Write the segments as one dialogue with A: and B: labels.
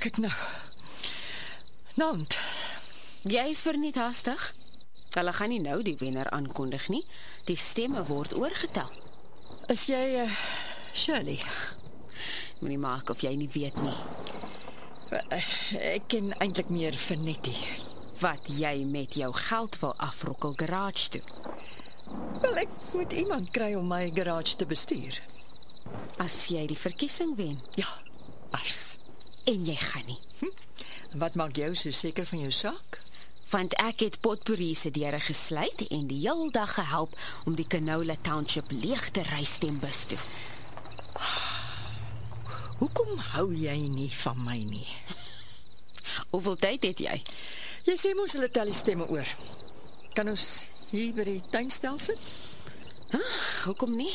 A: Kyk nou. Nant,
B: Jy is verniet haastig. Hulle gaan nie nou die wenner aankondig nie. Die stemme word oorgetel.
A: is jy Shirley?
B: Moenie maak of jy nie weet nie
A: Ek ken eintlik meer vir Nettie.
B: wat jy met jou geld wil afrokkel garage toe.
A: Wel, ek moet iemand kry om my garage te bestuur.
B: As jy die verkiesing wen.
A: Ja, as.
B: En jy gaan nie.
A: Wat maak jou so seker van jou saak?
B: Want ek het Potpourri se deure gesluit en die heel dag gehelp om die Canola Township leeg te ry stembus toe.
A: Hoekom hou jy nie van my nie?
B: Hoeveel tyd het jy?
A: Jy sê mos hulle tel die stemme oor. Kan ons hier by die tuinstel sit?
B: Hoekom nie?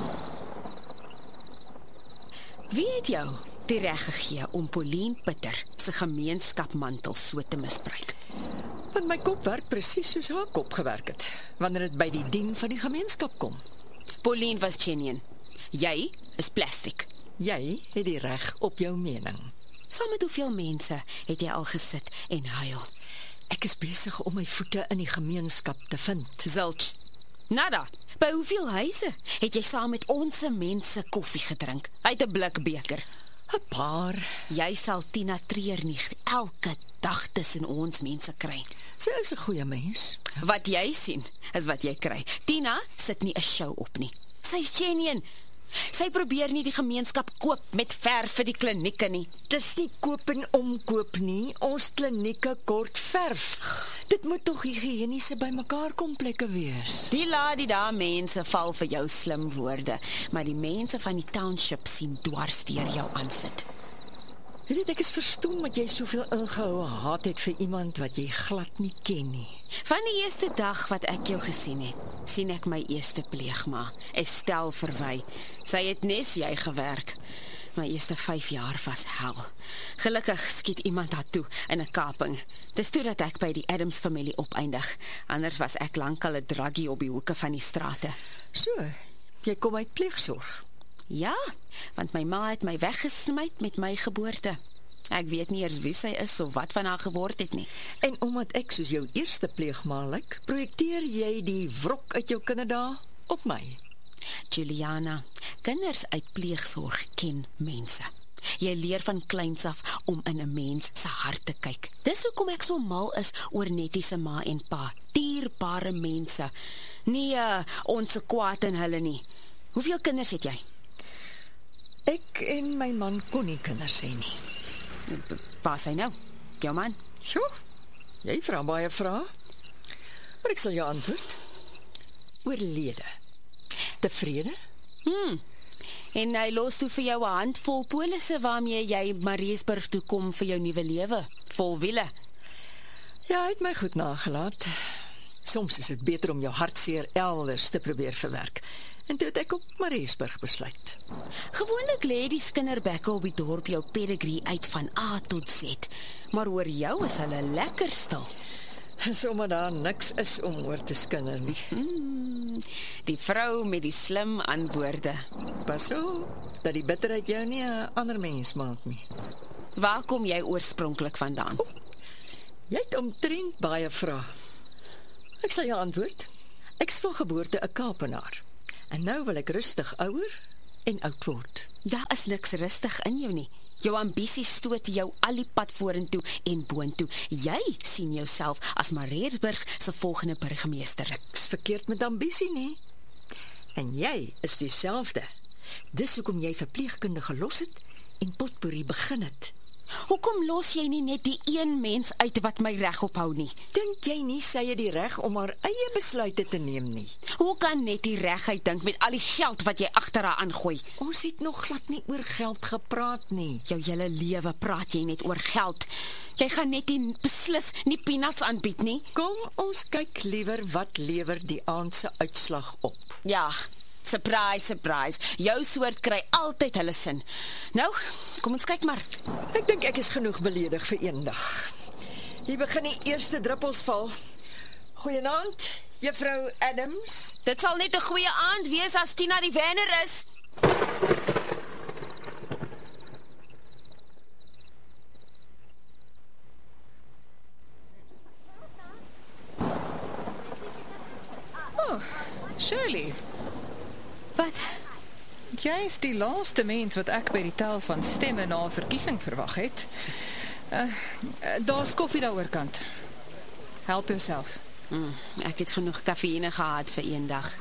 B: Wie het jou die reg gegee om Pauline Pitter se gemeenskapmantel so te misbruik?
A: Want my kop werk presies soos haar kop gewerk het, wanneer dit by die dien van die gemeenskap kom.
B: Pauline was genuine. Jy is plastic.
A: Jy het die reg op jou mening.
B: Saam met hoeveel mense het jy al gesit en huil?
A: Ek is besig om my voete in die gemeenskap te vind.
B: Zilch. Nada. By hoeveel huise het jy saam met ons mense koffie gedrink uit 'n blikbeker?
A: 'n Paar.
B: Jy sal Tina Treer nie elke dag tussen ons mense kry.
A: Sy is 'n goeie mens.
B: Wat jy sien, is wat jy kry. Tina sit nie 'n show op nie. Sy's genuine. Sy probeer nie die gemeenskap koop met verf vir die klinieke nie.
A: Dis nie koop en omkoop nie. Ons klinieke kort verf. Dit moet tog higiëniese bymekaar kom plekke wees.
B: Die la-di-da mense val vir jou slim woorde, maar die mense van die township sien dwars deur jou aansit.
A: Jy weet, ek is verstom dat jy soveel ingehoue haat het vir iemand wat jy glad nie ken nie.
B: Van die eerste dag wat ek jou gesien het, sien ek my eerste pleegma, Estelle Verwy. Sy het nes jy gewerk. My eerste 5 jaar was hel. Gelukkig skiet iemand haar toe in 'n kaping. Dis toe dat ek by die Adams familie opeindig. Anders was ek lankal 'n druggie op die hoeke van die strate.
A: So, jy kom uit pleegsorg.
B: Ja, want my ma het my weggesmy met my geboorte. Ek weet nie eers wie sy is of wat van haar geword het nie.
A: En omdat ek soos jou eerste pleegma lyk, projekteer jy die wrok uit jou kinderdae op my.
B: Juliana, kinders uit pleegsorg ken mense. Jy leer van kleins af om in 'n mens se hart te kyk. Dis hoekom ek so mal is oor Nettie se ma en pa. Dierbare mense. Nie ons kwaad in hulle nie. Hoeveel kinders het jy?
A: Ek en my man kon nie kinders hê nie.
B: Waar is hy nou? Jou man?
A: Sjoe, jy vra baie vrae. Maar ek sal jou antwoord. Oorlede. Tevrede?
B: En hy los toe vir jou 'n handvol polisse waarmee jy Mariesburg toe kom vir jou nuwe lewe, vol wiele.
A: Ja, hy het my goed nagelaat. Soms is dit beter om jou hartseer elders te probeer verwerk. En toe het ek op Mariesburg besluit.
B: Gewoonlik lê die skinderbekke op die dorp jou pedigree uit van A tot Z, maar oor jou is hulle lekker stil.
A: Sommige daar niks is om oor te skinder nie.
B: Die vrou met die slim antwoorde.
A: Pas op, dat die bitterheid jou nie 'n ander mens maak nie.
B: Waar kom jy oorspronklik vandaan?
A: Jy het omtrent baie vrae. Ek sal jou antwoord. Ek's van geboorte 'n Kaapenaar. En nou wil ek rustig ouer en oud word.
B: Daar is niks rustig in jou nie. Jou ambisie stoot jou al die pad vorentoe en boontoe. Jy sien jouself as Mariesburg se volgende burgemeester.
A: Niks verkeerd met ambisie nie. En jy is dieselfde. Dis hoekom jy verpleegkundige gelos het en Potpourri begin het.
B: Hoekom los jy nie net die een mens uit wat my reg ophou nie?
A: Dink jy nie sy het die reg om haar eie besluite te neem nie?
B: Hoe kan net die regheid dink met al die geld wat jy agter haar aangooi?
A: Ons het nog glad nie oor geld gepraat nie.
B: Jou hele lewe praat jy net oor geld. Jy gaan net nie beslis nie peanuts aanbied nie.
A: Kom, ons kyk liewer wat lewer die aand se uitslag op.
B: Ja, surprise, surprise. Jou soort kry altyd hulle sin. Nou, kom ons kyk maar.
A: Ek dink ek is genoeg beledig vir een dag. Hier begin die eerste druppels val. Goeienaand, juffrou Adams.
B: Dit sal net 'n goeie aand wees as Tina die wenner is.
C: Shirley,
B: Wat?
C: jy is die laaste mens wat ek by die tel van stemme na 'n verkiesing verwag het. Daar's koffie daar oorkant. Help jouself.
B: Ek het genoeg kafeïne gehad vir een dag.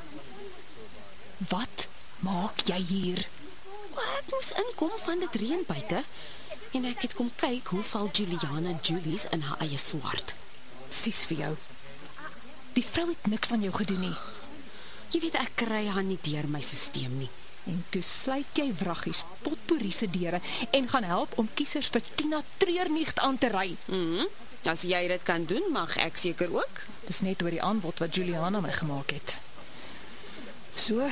C: Wat maak jy hier?
B: Ek moes inkom van dit reën buite en ek het kom kyk hoe val Juliana Julies in haar eie swart.
C: Sies vir jou. Die vrou het niks aan jou gedoen nie.
B: Jy weet ek kry haar nie deur my stelsel nie.
C: En toe sluit jy wraggies potpourri se deure en gaan help om kiesers vir Tina Treurnig aan te ry.
B: As jy dit kan doen, mag ek seker ook.
C: Dis net oor die aanbod wat Juliana my gemaak het. So,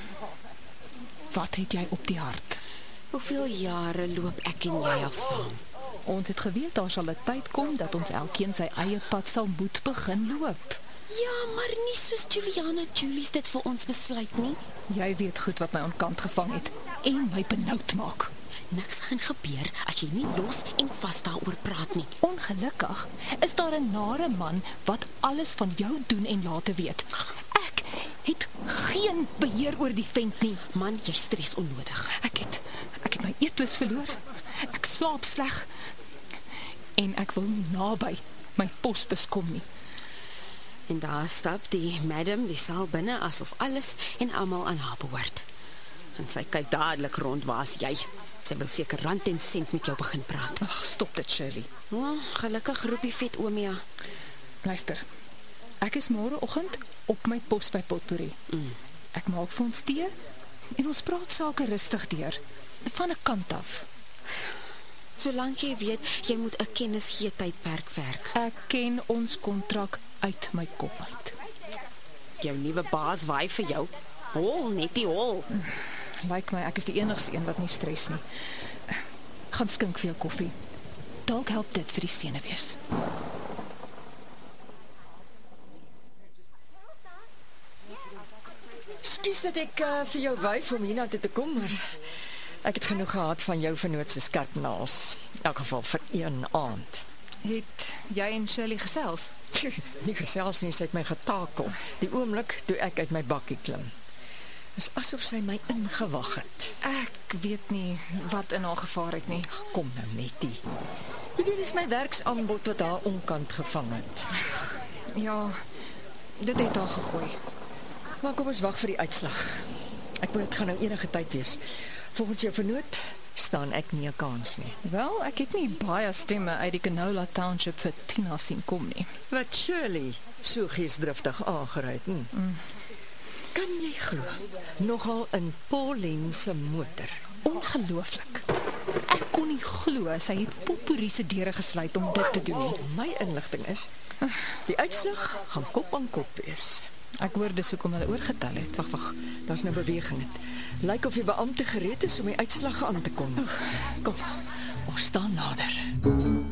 C: wat het jy op die hart?
B: Hoeveel jare loop ek en jy al saam?
C: Ons het geweet daar sal 'n tyd kom dat ons elkeen sy eie pad sal moet begin loop.
B: Ja, maar nie soos Juliana Julies dit vir ons besluit nie.
C: Jy weet goed wat my onkant gevang het en my benoud maak.
B: Niks gaan gebeur as jy nie los en vas daaroor praat nie.
C: Ongelukkig is daar 'n nare man wat alles van jou doen en laat weet. Ek het geen beheer oor die vent nie.
B: Man, jy stres onnodig.
C: Ek het my eetlus verloor. Ek slaap sleg. En ek wil nie naby my posbus kom nie.
B: En daar stap die madam die saal binne asof alles en almal aan haar behoort. En sy kyk dadelik rond, waar is jy? Sy wil seker rand en sent met jou begin praat.
C: Ag, stop dit, Shirley.
B: Gelukkig roep die vet oomia.
C: Luister, ek is môreoggend op my pos by Potpourri. Ek maak vir ons tee en ons praat sake rustig deur, van 'n kant af.
B: Solank jy weet, jy moet 'n kennisgee tydperk werk.
C: Ek ken ons kontrak uit my kop uit.
B: Jou nuwe baas waai vir jou. Hol, net die hol.
C: Lyk my ek is die enigste een wat nie stres nie. Gaan skink vir jou koffie. Dalk help dit vir die senuwees.
A: Ekskuus dat ek vir jou wyf om hiernatoe te kom, maar ek het genoeg gehad van jou vernootse skerpnaels. In elk geval vir een aand.
C: Het jy en Shirley gesels?
A: Nie gesels nie, sy het my getakel. Die oomblik toe ek uit my bakkie klim. Dis asof sy my ingewag het.
C: Ek weet nie wat in haar gevaar het nie.
A: Kom nou net die. Dit is my werksaanbod wat haar onkant gevang het.
C: Ja, dit het haar gegooi.
A: Maar kom ons wag vir die uitslag. Ek moet dit gaan nou enige tyd wees. Volgens jou vernoot staan ek nie 'n kans nie.
C: Wel, ek het nie baie stemme uit die Canola Township vir Tina sien kom nie.
A: Wat Shirley so geesdriftig aangery het. Kan jy glo? Nogal in Pauline se motor.
C: Ongelooflik. Ek kon nie glo sy het Potpourri se deure gesluit om dit te doen nie.
A: My inligting is, die uitslag gaan kop aan kop wees.
C: Ek hoor dis hoekom hulle oorgetel het.
A: Wag, daar's nou beweging. Lyk of die beampte gereed is om die uitslag aan te kondig. Kom, ons staan nader.